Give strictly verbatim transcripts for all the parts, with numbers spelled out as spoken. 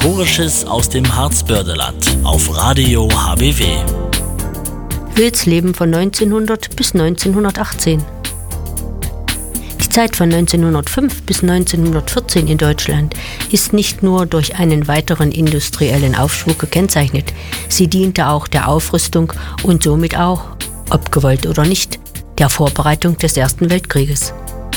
Historisches aus dem Harzbördeland auf Radio H B W. Wildsleben von neunzehnhundert bis neunzehnhundertachtzehn. Die Zeit von neunzehnhundertfünf bis neunzehnhundertvierzehn in Deutschland ist nicht nur durch einen weiteren industriellen Aufschwung gekennzeichnet, sie diente auch der Aufrüstung und somit auch, ob gewollt oder nicht, der Vorbereitung des Ersten Weltkrieges.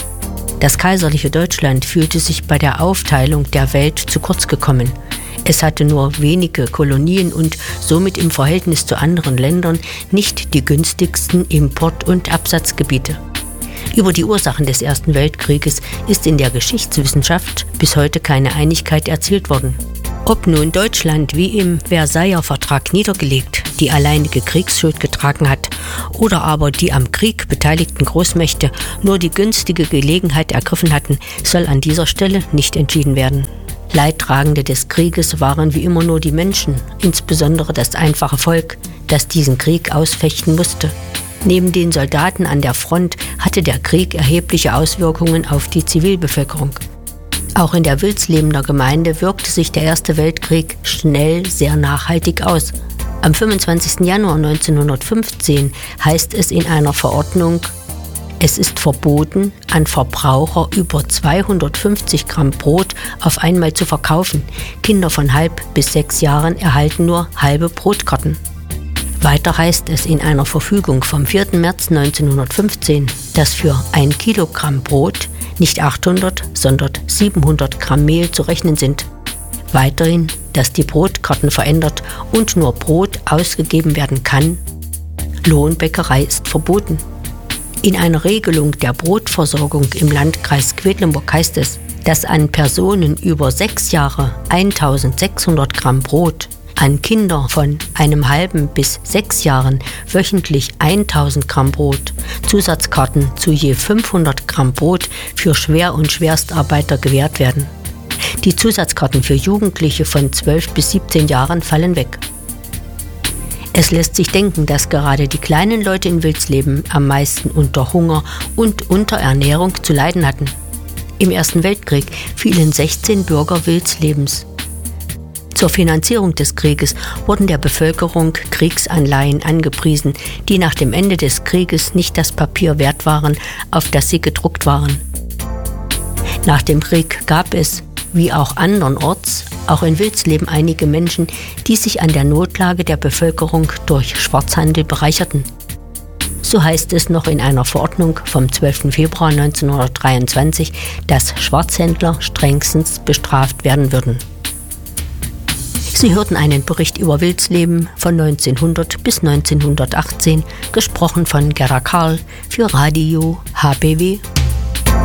Das kaiserliche Deutschland fühlte sich bei der Aufteilung der Welt zu kurz gekommen. Es hatte nur wenige Kolonien und somit im Verhältnis zu anderen Ländern nicht die günstigsten Import- und Absatzgebiete. Über die Ursachen des Ersten Weltkrieges ist in der Geschichtswissenschaft bis heute keine Einigkeit erzielt worden. Ob nun Deutschland wie im Versailler Vertrag niedergelegt die alleinige Kriegsschuld getragen hat oder aber die am Krieg beteiligten Großmächte nur die günstige Gelegenheit ergriffen hatten, soll an dieser Stelle nicht entschieden werden. Leidtragende des Krieges waren wie immer nur die Menschen, insbesondere das einfache Volk, das diesen Krieg ausfechten musste. Neben den Soldaten an der Front hatte der Krieg erhebliche Auswirkungen auf die Zivilbevölkerung. Auch in der Wildslebender Gemeinde wirkte sich der Erste Weltkrieg schnell sehr nachhaltig aus. Am fünfundzwanzigsten Januar neunzehnhundertfünfzehn heißt es in einer Verordnung: Es ist verboten, an Verbraucher über zweihundertfünfzig Gramm Brot auf einmal zu verkaufen. Kinder von halb bis sechs Jahren erhalten nur halbe Brotkarten. Weiter heißt es in einer Verfügung vom vierten März neunzehnhundertfünfzehn, dass für ein Kilogramm Brot nicht achthundert, sondern siebenhundert Gramm Mehl zu rechnen sind. Weiterhin, dass die Brotkarten verändert und nur Brot ausgegeben werden kann. Lohnbäckerei ist verboten. In einer Regelung der Brotversorgung im Landkreis Quedlinburg heißt es, dass an Personen über sechs Jahre eintausendsechshundert Gramm Brot, an Kinder von einem halben bis sechs Jahren wöchentlich eintausend Gramm Brot, Zusatzkarten zu je fünfhundert Gramm Brot für Schwer- und Schwerstarbeiter gewährt werden. Die Zusatzkarten für Jugendliche von zwölf bis siebzehn Jahren fallen weg. Es lässt sich denken, dass gerade die kleinen Leute in Wildsleben am meisten unter Hunger und Unterernährung zu leiden hatten. Im Ersten Weltkrieg fielen sechzehn Bürger Wildslebens. Zur Finanzierung des Krieges wurden der Bevölkerung Kriegsanleihen angepriesen, die nach dem Ende des Krieges nicht das Papier wert waren, auf das sie gedruckt waren. Nach dem Krieg gab es, wie auch andernorts, auch in Wildsleben einige Menschen, die sich an der Notlage der Bevölkerung durch Schwarzhandel bereicherten. So heißt es noch in einer Verordnung vom zwölften Februar neunzehnhundertdreiundzwanzig, dass Schwarzhändler strengstens bestraft werden würden. Sie hörten einen Bericht über Wildsleben von neunzehnhundert bis neunzehnhundertachtzehn, gesprochen von Gerda Karl für Radio H B W.